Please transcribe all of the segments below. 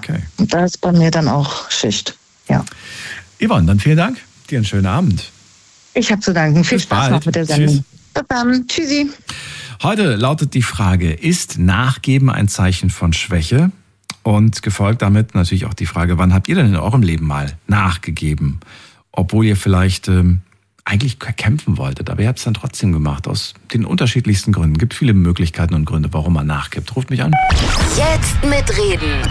Okay. Da ist bei mir dann auch Schicht, ja. Yvonne, dann vielen Dank. Dir einen schönen Abend. Ich habe zu danken. Viel Bis Spaß bald. noch mit der Sendung. Tschüss. Bis dann. Tschüssi. Heute lautet die Frage, ist Nachgeben ein Zeichen von Schwäche? Und gefolgt damit natürlich auch die Frage, wann habt ihr denn in eurem Leben mal nachgegeben? Obwohl ihr vielleicht eigentlich kämpfen wolltet, aber ihr habt es dann trotzdem gemacht, aus den unterschiedlichsten Gründen. Es gibt viele Möglichkeiten und Gründe, warum man nachgibt. Ruft mich an. Jetzt mitreden.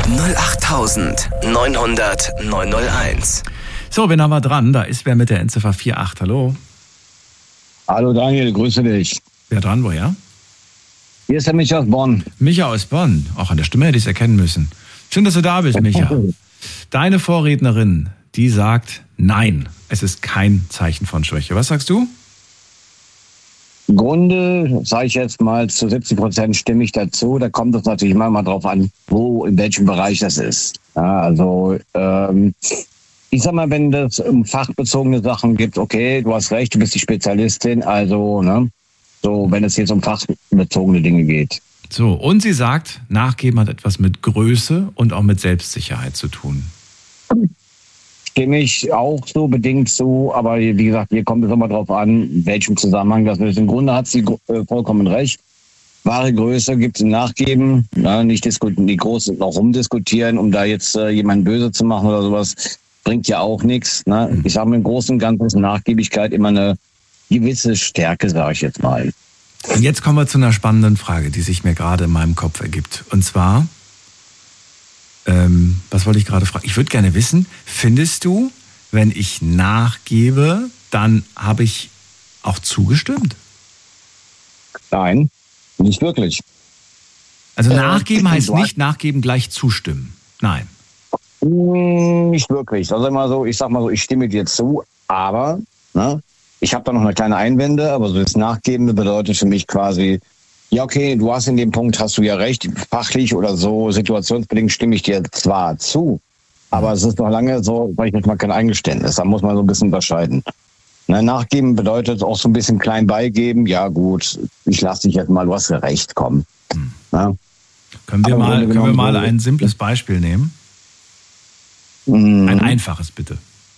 08900 901. So, wen haben wir dran? Da ist wer mit der Endziffer 48. Hallo. Hallo Daniel, grüße dich. Wer dran, woher? Hier ist der Micha aus Bonn. Micha aus Bonn. Auch an der Stimme hätte ich es erkennen müssen. Schön, dass du da bist, Micha. Deine Vorrednerin, die sagt, nein, es ist kein Zeichen von Schwäche. Was sagst du? Im Grunde, sage ich jetzt mal, zu 70% stimme ich dazu. Da kommt es natürlich immer mal drauf an, wo, in welchem Bereich das ist. Ja, also, ich sag mal, wenn es um fachbezogene Sachen gibt, okay, du hast recht, du bist die Spezialistin, also, ne, so, wenn es jetzt um fachbezogene Dinge geht. So, und sie sagt, Nachgeben hat etwas mit Größe und auch mit Selbstsicherheit zu tun. Stimme ich auch so bedingt zu, aber wie gesagt, hier kommt es immer drauf an, in welchem Zusammenhang das ist. Im Grunde hat sie vollkommen recht. Wahre Größe gibt es im Nachgeben, ja, nicht die Großen noch rumdiskutieren, um da jetzt jemanden böse zu machen oder sowas, bringt ja auch nichts. Ne? Ich sage mir im Großen und Ganzen ist Nachgiebigkeit immer eine gewisse Stärke, sage ich jetzt mal. Und jetzt kommen wir zu einer spannenden Frage, die sich mir gerade in meinem Kopf ergibt. Und zwar, was wollte ich gerade fragen? Ich würde gerne wissen, findest du, wenn ich nachgebe, dann habe ich auch zugestimmt? Nein, nicht wirklich. Also nachgeben heißt nicht nachgeben gleich zustimmen. Nein. Nicht wirklich. Also immer so, ich sag mal so, ich stimme dir zu, aber ne, ich habe da noch eine kleine Einwände, aber so das Nachgebende bedeutet für mich quasi, ja okay, du hast in dem Punkt, hast du ja recht, fachlich oder so, situationsbedingt stimme ich dir zwar zu, aber es ist noch lange so, sag ich jetzt mal, kein Eingeständnis, da muss man so ein bisschen unterscheiden. Ne, nachgeben bedeutet auch so ein bisschen klein beigeben, ja gut, ich lasse dich jetzt mal, du hast ja recht, komm. Ne? Können wir mal ein simples Beispiel nehmen? Ein einfaches, bitte.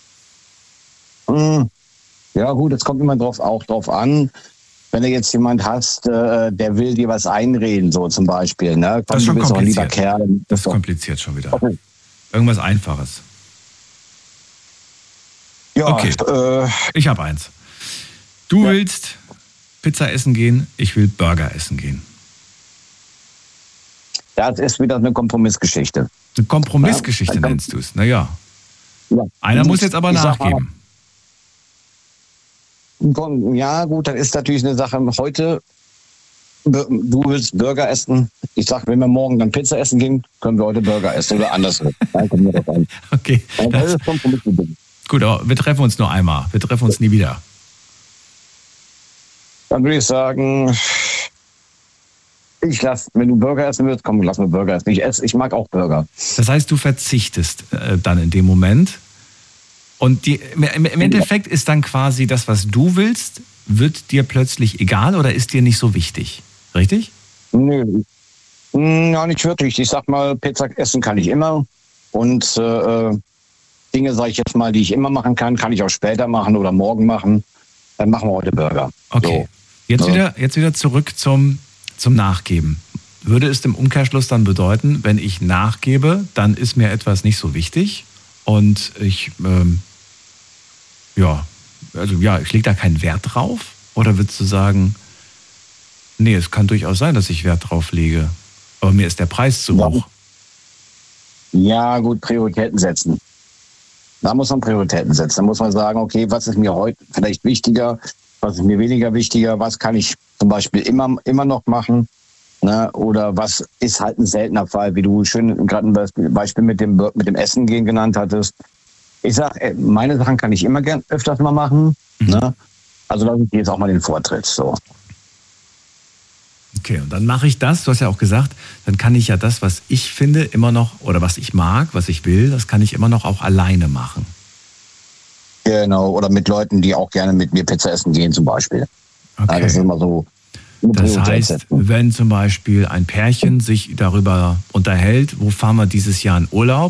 Ja gut, jetzt kommt immer auch drauf an, wenn du jetzt jemand hast, der will dir was einreden, so zum Beispiel. Ne? Das ist schon kompliziert. Auch ein lieber Kerl. Das ist kompliziert schon wieder. Okay. Irgendwas Einfaches. Ja, okay, ich habe eins. Du willst Pizza essen gehen, ich will Burger essen gehen. Das ist wieder eine Kompromissgeschichte. Eine Kompromissgeschichte nennst du es. Naja. Ja. Einer muss jetzt aber nachgeben. Ja, gut, das ist natürlich eine Sache. Heute, du willst Burger essen. Ich sag, wenn wir morgen dann Pizza essen gehen, können wir heute Burger essen oder andersrum. Dann kommen wir drauf an. Okay. Das ist Kompromissbedingt. Gut, aber wir treffen uns nur einmal. Wir treffen uns nie wieder. Dann würde ich sagen, wenn du Burger essen willst, komm, lass mir Burger essen. Ich mag auch Burger. Das heißt, du verzichtest dann in dem Moment. Und im Endeffekt ist dann quasi das, was du willst, wird dir plötzlich egal oder ist dir nicht so wichtig. Richtig? Nö. Ja, nicht wirklich. Ich sag mal, Pizza essen kann ich immer. Und Dinge, sage ich jetzt mal, die ich immer machen kann ich auch später machen oder morgen machen. Dann machen wir heute Burger. Okay. So. Jetzt wieder zurück zum Nachgeben. Würde es im Umkehrschluss dann bedeuten, wenn ich nachgebe, dann ist mir etwas nicht so wichtig und ich ich lege da keinen Wert drauf? Oder würdest du sagen, nee, es kann durchaus sein, dass ich Wert drauf lege, aber mir ist der Preis zu hoch? Ja, gut, Prioritäten setzen. Da muss man Prioritäten setzen. Da muss man sagen, okay, was ist mir heute vielleicht wichtiger, was ist mir weniger wichtiger, was kann ich zum Beispiel immer noch machen, ne? Oder was ist halt ein seltener Fall, wie du schön gerade ein Beispiel mit dem Essen gehen genannt hattest. Ich sag, meine Sachen kann ich immer gern öfters mal machen, ne? Also lasse ich dir jetzt auch mal den Vortritt, so. Okay, und dann mache ich das, du hast ja auch gesagt, dann kann ich ja das, was ich finde, immer noch, oder was ich mag, was ich will, das kann ich immer noch auch alleine machen. Genau, oder mit Leuten, die auch gerne mit mir Pizza essen gehen zum Beispiel. Okay. Ja, das ist immer so. Das heißt, wenn zum Beispiel ein Pärchen sich darüber unterhält, wo fahren wir dieses Jahr in Urlaub,